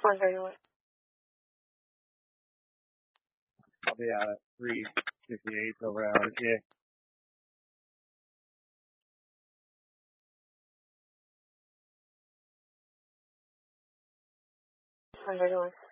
131. I'll be out at 3:58 over hours. Yeah. 131.